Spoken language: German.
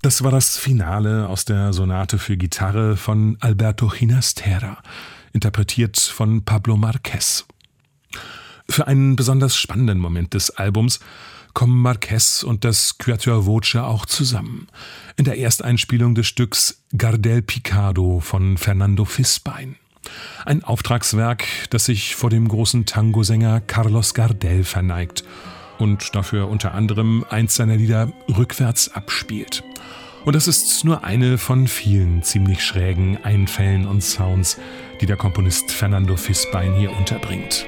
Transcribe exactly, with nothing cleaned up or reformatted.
Das war das Finale aus der Sonate für Gitarre von Alberto Ginastera, interpretiert von Pablo Marquez. Für einen besonders spannenden Moment des Albums kommen Marquez und das Quatuor Voce auch zusammen. In der Ersteinspielung des Stücks Gardel Picado von Fernando Fisbein. Ein Auftragswerk, das sich vor dem großen Tangosänger Carlos Gardel verneigt und dafür unter anderem eins seiner Lieder rückwärts abspielt. Und das ist nur eine von vielen ziemlich schrägen Einfällen und Sounds, die der Komponist Fernando Fisbein hier unterbringt.